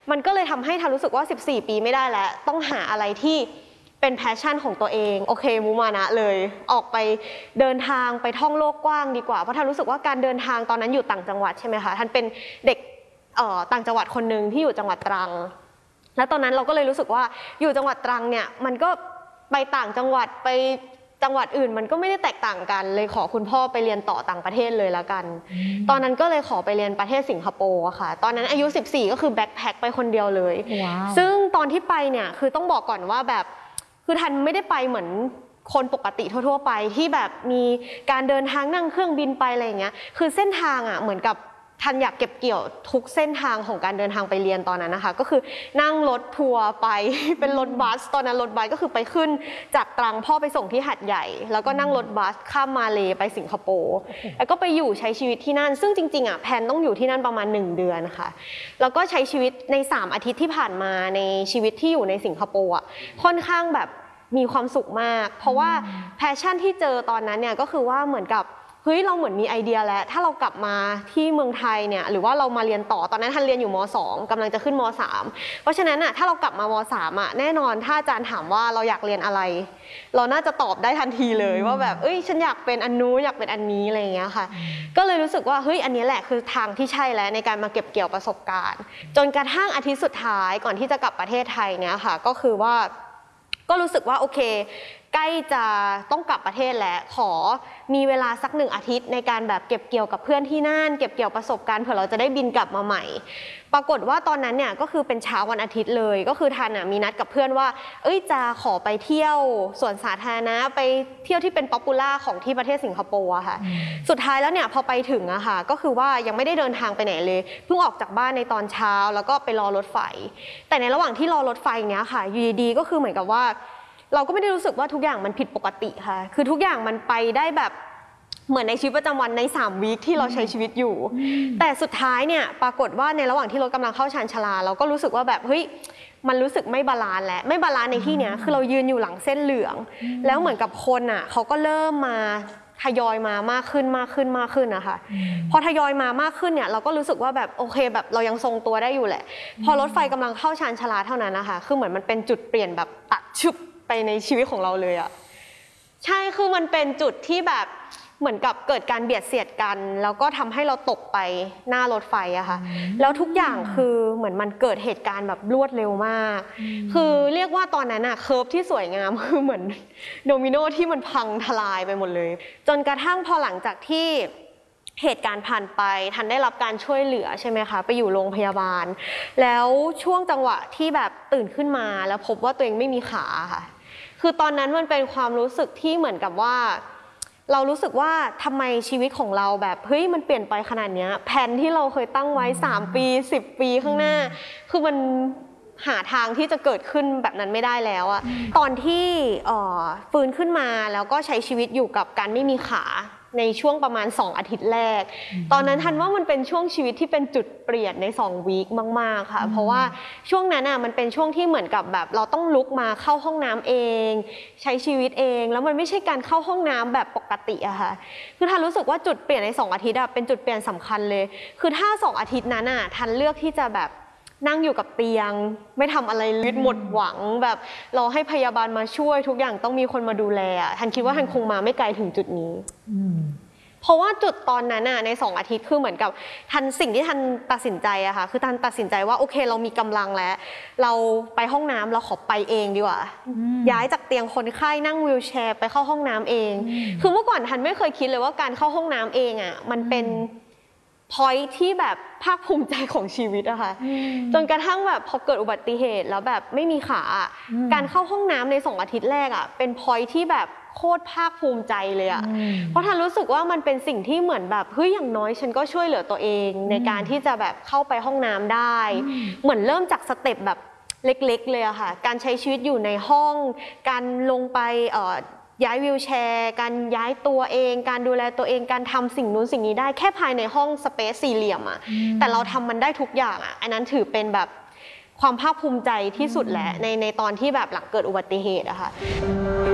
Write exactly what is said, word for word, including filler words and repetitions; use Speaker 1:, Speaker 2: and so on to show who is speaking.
Speaker 1: มันก็เลยทำให้ทันรู้สึกว่าสิบสี่ปีไม่ได้แล้วต้องหาอะไรที่เป็นแพชชั่นของตัวเองโอเคมุมานะเลยออกไปเดินทางไปท่องโลกกว้างดีกว่าเพราะทันรู้สึกว่าการเดินทางตอนนั้นอยู่ต่างจังหวัดใช่ไหมคะทันเป็นเด็กเอ่อต่างจังหวัดคนหนึ่งที่อยู่จังหวัดตรังแล้วตอนนั้นเราก็เลยรู้สึกว่าอยู่จังหวัดตรังเนี่ยมันก็ไปต่างจังหวัดไปจังหวัดอื่นมันก็ไม่ได้แตกต่างกันเลยขอคุณพ่อไปเรียนต่อต่างประเทศเลยละกันตอนนั้นก็เลยขอไปเรียนประเทศสิงคโปร์ค่ะตอนนั้นอายุสิบสี่ก็คือแบ็คแพ็คไปคนเดียวเลย wow. ซึ่งตอนที่ไปเนี่ยคือต้องบอกก่อนว่าแบบคือทันไม่ได้ไปเหมือนคนปกติทั่วๆไปที่แบบมีการเดินทางนั่งเครื่องบินไปอะไรอย่างเงี้ยคือเส้นทางอ่ะเหมือนกับทันอยากเก็บเกี่ยวทุกเส้นทางของการเดินทางไปเรียนตอนนั้นนะคะก็คือนั่งรถทัวร์ไป เป็นรถบัสตอนนั้นรถบัสก็คือไปขึ้นจากตรังพ่อไปส่งที่หัดใหญ่แล้วก็นั่งรถบัสข้ามมาเลไปสิงคโปร์แล้วก็ไปอยู่ใช้ชีวิตที่นั่นซึ่งจริงๆอ่ะแพนต้องอยู่ที่นั่นประมาณหนึ่งเดือนค่ะแล้วก็ใช้ชีวิตในสามอาทิตย์ที่ผ่านมาในชีวิตที่อยู่ในสิงคโปร์อ่ะค่อนข้างแบบมีความสุขมากเพราะว่าแพชชั่นที่เจอตอนนั้นเนี่ยก็คือว่าเหมือนกับเฮ้ยเราเหมือนมีไอเดียแล้วถ้าเรากลับมาที่เมืองไทยเนี่ยหรือว่าเรามาเรียนต่อตอนนั้นทันเรียนอยู่ม.สอง กำลังจะขึ้นม.สาม เพราะฉะนั้นอ่ะถ้าเรากลับมาม.สาม อ่ะแน่นอนถ้าอาจารย์ถามว่าเราอยากเรียนอะไรเราน่าจะตอบได้ทันทีเลยว่าแบบเอ้ยฉันอยากเป็นอันนู้นอยากเป็นอันนี้อะไรอย่างเงี้ยค่ะก็เลยรู้สึกว่าเฮ้ยอันนี้แหละคือทางที่ใช่แล้วในการมาเก็บเกี่ยวประสบการณ์จนกระทั่งอาทิตย์สุดท้ายก่อนที่จะกลับประเทศไทยเนี่ยค่ะก็คือว่าก็รู้สึกว่าโอเคใกล้จะต้องกลับประเทศแล้วขอมีเวลาสักหนึ่งอาทิตย์ในการแบบเก็บเกี่ยวกับเพื่อนที่นั่นเก็บเกี่ยวประสบการณ์เผื่อเราจะได้บินกลับมาใหม่ปรากฏว่าตอนนั้นเนี่ยก็คือเป็นเช้าวันอาทิตย์เลยก็คือทันมีนัดกับเพื่อนว่าเอ้ยจะขอไปเที่ยวสวนสาธารณะไปเที่ยวที่เป็นป๊อปปูล่าของที่ประเทศสิงคโปร์อะค่ะสุดท้ายแล้วเนี่ยพอไปถึงอะค่ะก็คือว่ายังไม่ได้เดินทางไปไหนเลยเพิ่งออกจากบ้านในตอนเช้าแล้วก็ไปรอรถไฟแต่ในระหว่างที่รอรถไฟเนี้ยค่ะอยู่ดีๆก็คือเหมือนกับว่าเราก็ไม่ได้รู้สึกว่าทุกอย่างมันผิดปกติค่ะคือทุกอย่างมันไปได้แบบเหมือนในชีวิตประจำวันในสามวีคที่เราใช้ชีวิตอยู่แต่สุดท้ายเนี่ยปรากฏว่าในระหว่างที่รถกำลังเข้าชานชาลาเราก็รู้สึกว่าแบบเฮ้ยมันรู้สึกไม่บาลานซ์แล้วไม่บาลานซ์ในที่เนี้ยคือเรายืนอยู่หลังเส้นเหลืองแล้วเหมือนกับคนอ่ะเขาก็เริ่มมาทยอยมามากขึ้นมากขึ้นมากขึ้นนะคะพอทยอยมามากขึ้นเนี่ยเราก็รู้สึกว่าแบบโอเคแบบเรายังทรงตัวได้อยู่แหละพอรถไฟกำลังเข้าชานชาลาเท่านั้นนะคะคือเหมือนมันเป็นจุดเปลี่ยนแบบตัดชุบไปในชีวิตของเราเลยอะใช่คือมันเป็นจุดที่แบบเหมือนกับเกิดการเบียดเสียดกันแล้วก็ทำให้เราตกไปหน้ารถไฟอะค่ะแล้วทุกอย่างคือเหมือนมันเกิดเหตุการณ์แบบรวดเร็วมากคือเรียกว่าตอนนั้นอะเคิร์ฟที่สวยงามคือเหมือนโดมิโนที่มันพังทลายไปหมดเลยจนกระทั่งพอหลังจากที่เหตุการณ์ผ่านไปทันได้รับการช่วยเหลือใช่ไหมคะไปอยู่โรงพยาบาลแล้วช่วงจังหวะที่แบบตื่นขึ้นมาแล้วพบว่าตัวเองไม่มีขาค่ะคือตอนนั้นมันเป็นความรู้สึกที่เหมือนกับว่าเรารู้สึกว่าทำไมชีวิตของเราแบบเฮ้ยมันเปลี่ยนไปขนาดนี้แผนที่เราเคยตั้งไว้สามปีสิบปีข้างหน้าคือมันหาทางที่จะเกิดขึ้นแบบนั้นไม่ได้แล้วอะตอนที่ฟื้นขึ้นมาแล้วก็ใช้ชีวิตอยู่กับการไม่มีขาในช่วงประมาณสองอาทิตย์แรกตอนนั้นทันว่ามันเป็นช่วงชีวิตที่เป็นจุดเปลี่ยนในสองวีคมากๆค่ะเพราะว่าช่วงนั้นอ่ะมันเป็นช่วงที่เหมือนกับแบบเราต้องลุกมาเข้าห้องน้ำเองใช้ชีวิตเองแล้วมันไม่ใช่การเข้าห้องน้ำแบบปกติอะค่ะคือทันรู้สึกว่าจุดเปลี่ยนในสองอาทิตย์อะเป็นจุดเปลี่ยนสำคัญเลยคือถ้าสองอาทิตย์นั้นอะทันเลือกที่จะแบบนั่งอยู่กับเตียงไม่ทำอะไรลึดหมดหวังแบบรอให้พยาบาลมาช่วยทุกอย่างต้องมีคนมาดูแลทันคิดว่าทันคงมาไม่ไกลถึงจุดนี้เพราะว่าจุดตอนนั้นน่ะในสองอาทิตย์คือเหมือนกับทันสิ่งที่ทันตัดสินใจอะค่ะคือทันตัดสินใจว่าโอเคเรามีกำลังแล้วเราไปห้องน้ำเราขอไปเองดีกว่าย้ายจากเตียงคนไข้นั่งวีลแชร์ไปเข้าห้องน้ำเองคือเมื่อก่อนทันไม่เคยคิดเลยว่าการเข้าห้องน้ำเองอะมันเป็นพอยท์ที่แบบภาคภูมิใจของชีวิตอะค่ะจนกระทั่งแบบพอเกิดอุบัติเหตุแล้วแบบไม่มีขาการเข้าห้องน้ำในสองอาทิตย์แรกอะเป็นพอยท์ที่แบบโคตรภาคภูมิใจเลยอะเพราะทันรู้สึกว่ามันเป็นสิ่งที่เหมือนแบบเฮ้ยอย่างน้อยฉันก็ช่วยเหลือตัวเองในการที่จะแบบเข้าไปห้องน้ำได้เหมือนเริ่มจากสเต็ปแบบเล็กๆเลยอะค่ะการใช้ชีวิตอยู่ในห้องการลงไปย้ายวีลแชร์การย้ายตัวเองการดูแลตัวเองการทำสิ่งนู้นสิ่งนี้ได้แค่ภายในห้องสเปซสี่เหลี่ยมอะแต่เราทำมันได้ทุกอย่างอะอันนั้นถือเป็นแบบความภาคภูมิใจที่สุดแหละในในตอนที่แบบหลังเกิดอุบัติเหตุอะค่ะ